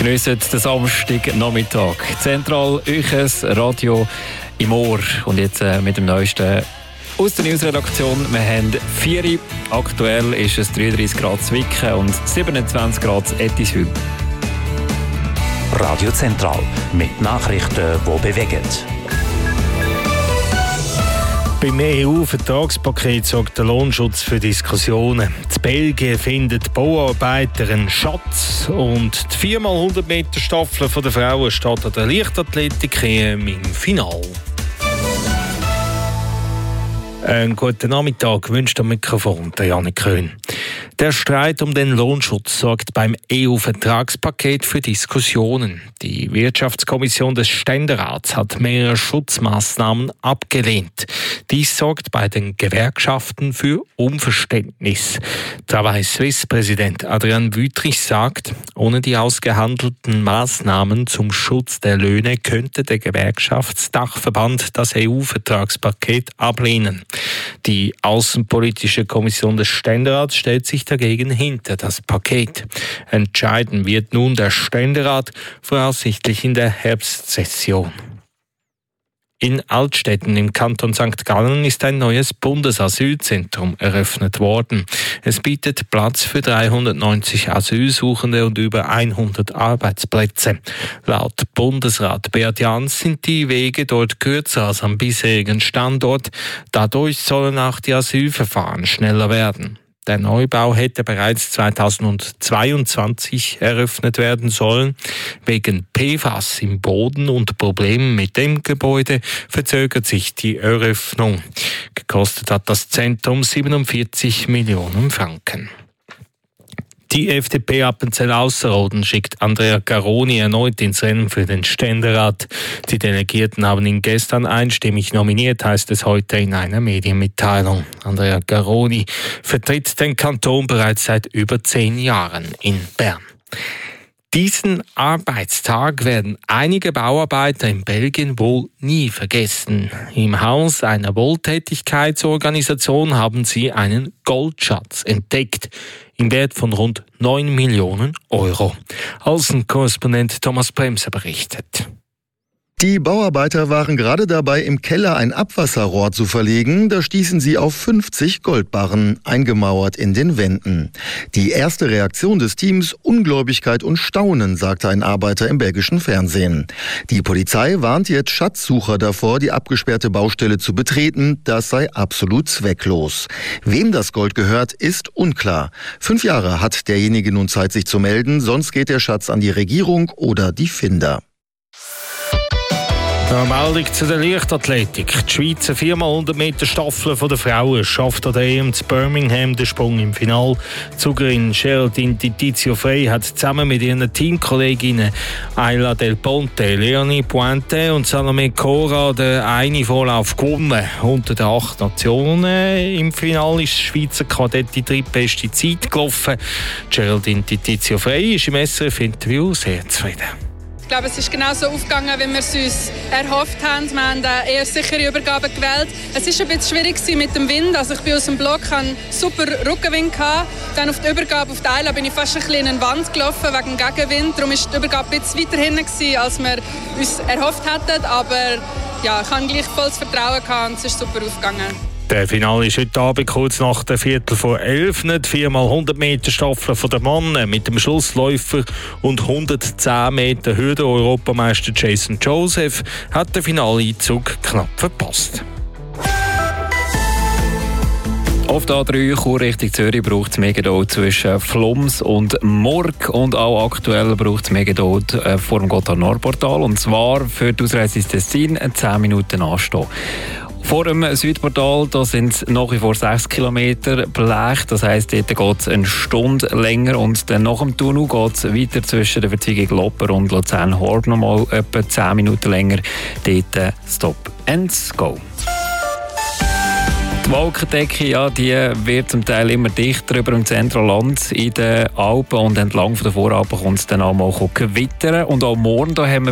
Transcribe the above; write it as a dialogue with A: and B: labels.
A: Geniessen den Samstagnachmittag. Zentral Uches Radio im Ohr. Und jetzt mit dem Neuesten aus der Newsredaktion. Wir haben 4 Uhr. Aktuell ist es 33 Grad Zwicken und 27 Grad Ettiswil.
B: Radio Zentral mit Nachrichten, die bewegen.
C: Beim EU-Vertragspaket sorgt der Lohnschutz für Diskussionen. In Belgien finden die Bauarbeiter einen Schatz und die 4x100 Meter Staffel der Frauen steht an der Leichtathletik im Finale. Einen guten Nachmittag wünscht am Mikrofon der Janik Köhn. Der Streit um den Lohnschutz sorgt beim EU-Vertragspaket für Diskussionen. Die Wirtschaftskommission des Ständerats hat mehrere Schutzmaßnahmen abgelehnt. Dies sorgt bei den Gewerkschaften für Unverständnis. Travail-Suisse-Präsident Adrian Wüthrich sagt, ohne die ausgehandelten Maßnahmen zum Schutz der Löhne könnte der Gewerkschaftsdachverband das EU-Vertragspaket ablehnen. Die Außenpolitische Kommission des Ständerats stellt sich dagegen hinter das Paket. Entscheiden wird nun der Ständerat, voraussichtlich in der Herbstsession. In Altstätten im Kanton St. Gallen ist ein neues Bundesasylzentrum eröffnet worden. Es bietet Platz für 390 Asylsuchende und über 100 Arbeitsplätze. Laut Bundesrat Beat Jans sind die Wege dort kürzer als am bisherigen Standort. Dadurch sollen auch die Asylverfahren schneller werden. Der Neubau hätte bereits 2022 eröffnet werden sollen. Wegen PFAS im Boden und Problemen mit dem Gebäude verzögert sich die Eröffnung. Gekostet hat das Zentrum 47 Millionen Franken. Die FDP Appenzell-Ausserrhoden schickt Andrea Garoni erneut ins Rennen für den Ständerat. Die Delegierten haben ihn gestern einstimmig nominiert, heißt es heute in einer Medienmitteilung. Andrea Garoni vertritt den Kanton bereits seit über 10 Jahren in Bern. Diesen Arbeitstag werden einige Bauarbeiter in Belgien wohl nie vergessen. Im Haus einer Wohltätigkeitsorganisation haben sie einen Goldschatz entdeckt, im Wert von rund 9 Millionen Euro. Außenkorrespondent Thomas Bremser berichtet.
D: Die Bauarbeiter waren gerade dabei, im Keller ein Abwasserrohr zu verlegen. Da stießen sie auf 50 Goldbarren, eingemauert in den Wänden. Die erste Reaktion des Teams: Ungläubigkeit und Staunen, sagte ein Arbeiter im belgischen Fernsehen. Die Polizei warnt jetzt Schatzsucher davor, die abgesperrte Baustelle zu betreten. Das sei absolut zwecklos. Wem das Gold gehört, ist unklar. 5 Jahre hat derjenige nun Zeit, sich zu melden, sonst geht der Schatz an die Regierung oder die Finder.
C: Eine Meldung zu der Leichtathletik. Die Schweizer 4x100 Meter Staffel der Frauen schafft an der EM zu Birmingham den Sprung im Finale. Die Zugerin Geraldine Titizio Frey hat zusammen mit ihren Teamkolleginnen Ayla Del Ponte, Leonie Pointe und Salome Cora den einen Vorlauf gewonnen. Unter den 8 Nationen im Finale ist die Schweizer Kadett die drittbeste Zeit gelaufen. Geraldine Titizio Frey ist im SRF-Interview sehr zufrieden.
E: Ich glaube, es ist genauso aufgegangen, wie wir es uns erhofft haben. Wir haben eine eher sichere Übergabe gewählt. Es war ein bisschen schwierig mit dem Wind. Also ich bin aus dem Block, hatte super Rückenwind. Dann auf die Übergabe auf die Eila bin ich fast ein bisschen in eine Wand gelaufen wegen dem Gegenwind. Darum war die Übergabe ein bisschen weiter hinten, als wir uns erhofft hätten. Aber ja, ich hatte gleich volles Vertrauen und es ist super aufgegangen.
C: Der Finale ist heute Abend kurz nach der 11:15. Die 4x100 Meter Staffel der Männer mit dem Schlussläufer und 110 Meter Hürden-Europameister Jason Joseph hat den Finaleinzug knapp verpasst.
A: Auf der A3 Chur Richtung Zürich braucht es Megadot zwischen Flums und Murg und auch aktuell braucht es Megadot vor dem Gotthard-Nordportal, und zwar für die Ausreise ins Tessin 10 Minuten anstehen. Vor dem Südportal da sind es nach wie vor 6 Kilometer Blech, das heisst, dort geht es eine Stunde länger, und dann nach dem Tunnel geht es weiter zwischen der Verzweigung Lopper und Luzern-Horb nochmal etwa 10 Minuten länger. Dort Stop and Go. Die Wolkendecke, ja, die wird zum Teil immer dichter über dem Zentralland, in den Alpen, und entlang von der Voralpen kommt es dann auch mal gewittern. Und auch morgen da haben wir